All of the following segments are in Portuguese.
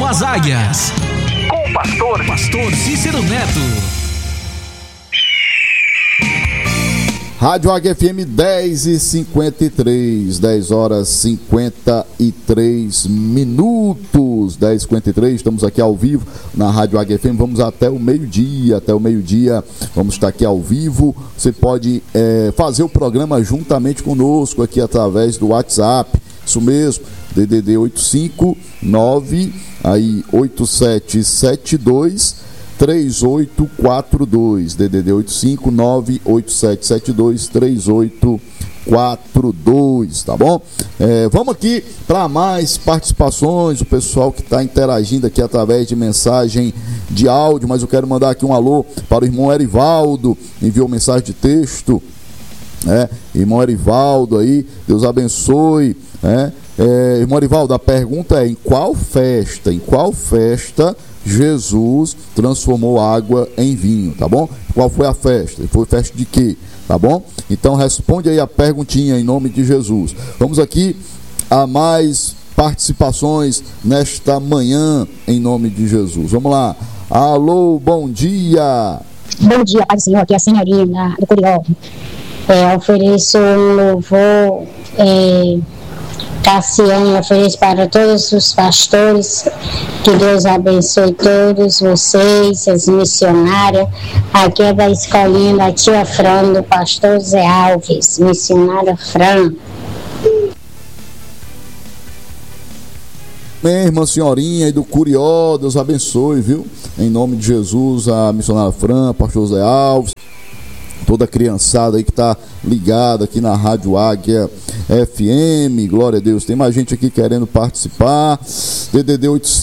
das Águias. Com o pastor Cícero Neto. Rádio Águia FM 10h53, 10 horas 53 minutos, 10h53, estamos aqui ao vivo na Rádio Águia FM, vamos até o meio-dia, vamos estar aqui ao vivo. Você pode fazer o programa juntamente conosco aqui através do WhatsApp, isso mesmo, DDD 859 aí 8772 3842, DDD 859-8772-3842, tá bom? Vamos aqui para mais participações, o pessoal que está interagindo aqui através de mensagem de áudio, mas eu quero mandar aqui um alô para o irmão Erivaldo, enviou mensagem de texto, irmão Erivaldo aí, Deus abençoe, irmão Erivaldo, a pergunta é: em qual festa Jesus transformou água em vinho, tá bom? Qual foi a festa? Foi festa de quê? Tá bom? Então responde aí a perguntinha em nome de Jesus. Vamos aqui a mais participações nesta manhã em nome de Jesus. Vamos lá. Alô, bom dia. Bom dia, Pai do Senhor, aqui é a senhorinha do Curió. Ofereço um louvor Cassiane, ofereço para todos os pastores, que Deus abençoe todos vocês, as missionárias. Aqui é da escolinha da tia Fran, do pastor Zé Alves, missionária Fran. Bem, irmã senhorinha e do Curió, Deus abençoe, viu? Em nome de Jesus, a missionária Fran, pastor Zé Alves, toda a criançada aí que está ligada aqui na Rádio Águia FM, glória a Deus. Tem mais gente aqui querendo participar. DDD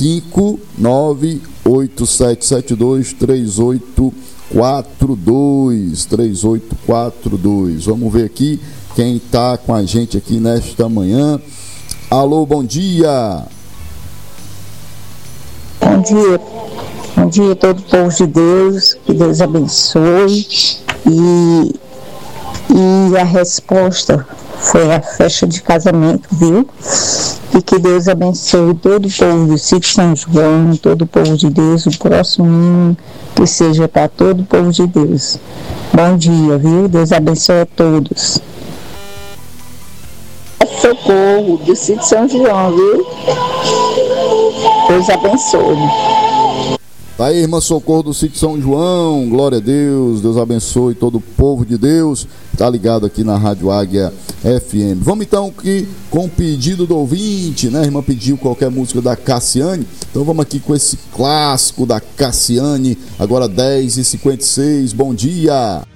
859-8772-3842. Vamos ver aqui quem está com a gente aqui nesta manhã. Alô, bom dia. Bom dia. Bom dia a todo o povo de Deus, que Deus abençoe. E a resposta foi a festa de casamento, viu? E que Deus abençoe todo o povo do sítio São João, todo o povo de Deus, o próximo hino, que seja para todo o povo de Deus. Bom dia, viu? Deus abençoe a todos. Socorro do sítio São João, viu? Deus abençoe. Tá aí, irmã Socorro do sítio São João, glória a Deus, Deus abençoe todo o povo de Deus, tá ligado aqui na Rádio Águia FM. Vamos então aqui com o pedido do ouvinte, né? A irmã pediu qualquer música da Cassiane, então vamos aqui com esse clássico da Cassiane, agora 10h56, bom dia.